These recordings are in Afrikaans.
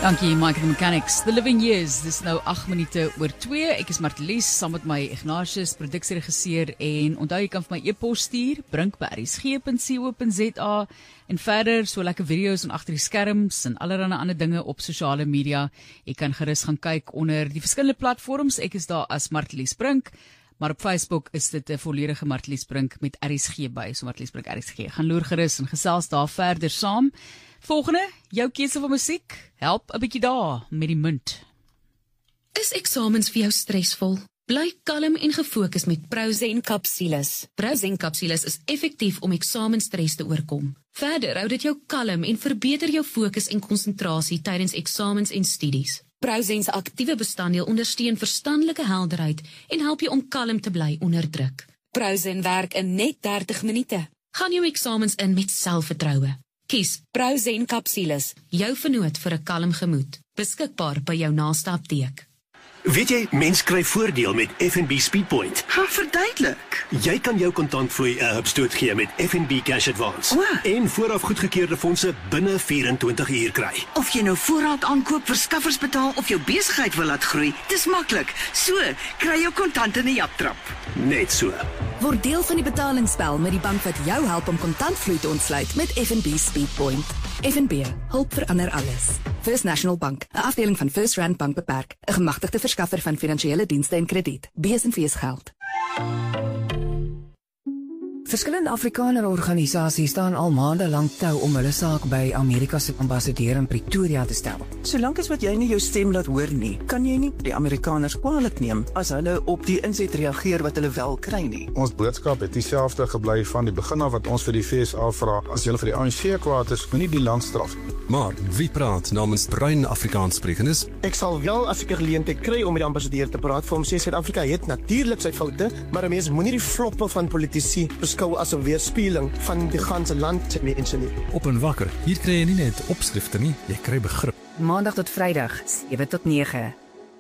Dankie, Mike the Mechanics. The Living Years, dis nou 8 minute oor 2. Ek is Martelies, saam met my Ignatius, produksieregisseur, en onthou jy kan vir my e-pos stuur, brink@rsg.co.za, en verder so lekker video's en agter die skerms en allerlei ander dinge op sosiale media. Jy kan gerus gaan kyk onder die verskillende platforms. Ek is daar as Martelies Brink, maar op Facebook is dit 'n volledige Martelies Brink met RSG by, so Martelies Brink RSG. Gaan loer gerus en gesels daar verder saam. Volgende, jou keuse van musiek, help 'n bietjie daar met die munt. Is eksamens vir jou stresvol? Bly kalm en gefokus met Prozen Capsules. Prozen Capsules is effektief om eksamenstres te oorkom. Verder hou dit jou kalm en verbeter jou fokus en konsentrasie tydens eksamens en studies. Prozen se aktiewe bestanddeel ondersteun verstandelike helderheid en help jou om kalm te bly onder druk. Prozen werk in net 30 minute. Gaan jou eksamens in met selfvertroue. Kies Prozen Capsules, jou vernoot vir 'n kalm gemoed. Beskikbaar by jou naaste apteek. Weet jy, mens kry voordeel met FNB Speedpoint. Ga verduidelik. Jy kan jou kontantfooi 'n hupstoot gee met FNB Cash Advance. En vooraf goedgekeurde fondse binne 24 uur kry. Of jy nou voorraad aankoop, verskaffers betaal of jou besigheid wil laat groei, dis maklik. So, kry jou kontant in 'n japtrap. Net so. Word deel van die betalingsspel met die bank wat jou help om kontantvloei te ontsluit met FNB Speedpoint. FNB, hulp verander alles. First National Bank, 'n afdeling van First Rand Bank beperk, 'n gemagtigde verskaffer van finansiële dienste en krediet. BSNV's geld. Verskillende Afrikaner-organisasies staan al maande lank tou om hulle saak by Amerika se ambassadeur in Pretoria te stel. Solank as wat jy nie jou stem laat hoor nie, kan jy nie die Amerikaners kwaadlik neem as hulle op die inset reageer wat hulle wel kry nie. Ons boodskap het dieselfde gebly van die begin af wat ons vir die FSA vra. As jy vir die ANC kwaad is, moenie die land straf. Maar wie praat namens bruin Afrikaanssprekendes? Ek sal wel as ek 'n geleentheid kry om met die ambassadeur te praat vir hom sê Suid-Afrika het natuurlik sy foute, maar 'n mens moenie die floppe van politici beskou as 'n weerspieëling van die ganse land se mense nie. Op en wakker. Hier kry jy nie net opskrifte nie, jy kry begrip. Maandag tot Vrydag, 7 tot 9.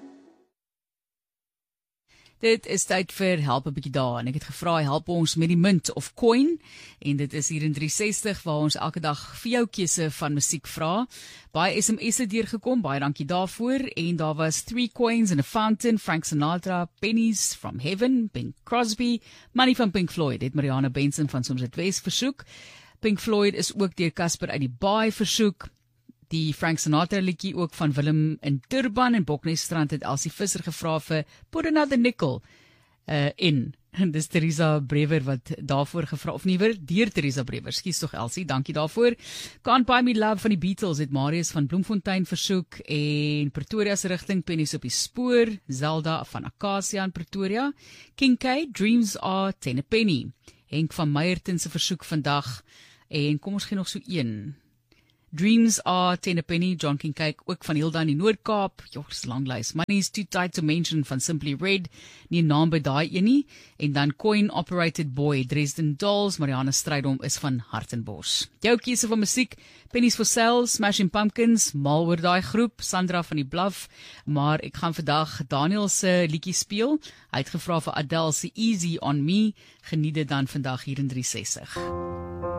Dit is tyd vir help 'n bietjie daar, en ek het gevra help ons met die munt of coin, en dit is hier in 360 waar ons elke dag vir jou keuse van musiek vra. Baie SMS'e deurgekom, baie dankie daarvoor, en daar was 3 coins in a fountain, Frank Sinatra, Pennies from Heaven, Bing Crosby, Money van Pink Floyd, het Mariana Benson van Soms het Wes versoek. Pink Floyd is ook deur Casper uit die Baai versoek. Die Frank Sinatra liedjie ook van Willem in Durban, en Boknesstrand het Elsie Visser gevra vir Put Another Nickel in. En dis Theresa Brewer wat daarvoor gevra, of niewer, deur Theresa Brewer, skus tog Elsie, dankie daarvoor. Can't Buy Me Love van die Beatles het Marius van Bloemfontein versoek, en Pretoria se rigting, Pennies op die spoor, Zelda van Acacia in Pretoria, King K, Dreams Are 10 a Penny, Henk van Meyerton se versoek vandag, en kom ons gee nog so een. Dreams Are 10 a Penny, John Kincaid, ook van Hilda in die Noord-Kaap, dis lang lys, Money is Too Tight to Mention van Simply Red, nie 'n naam by daai een nie, en dan Coin Operated Boy, Dresden Dolls, Marianne Strydom is van Hartenbos. Jou keuse van musiek, Pennies for Sale, Smashing Pumpkins, mal oor daai groep, Sandra van die Bluff, maar ek gaan vandag Daniel se liedjie speel, hy het gevra vir Adele se Easy on Me, geniet dit dan vandag hier in 360.